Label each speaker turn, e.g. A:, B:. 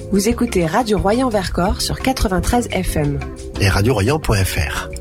A: Vous écoutez Radio Royan Vercors sur 93 FM.
B: Et radioroyan.fr.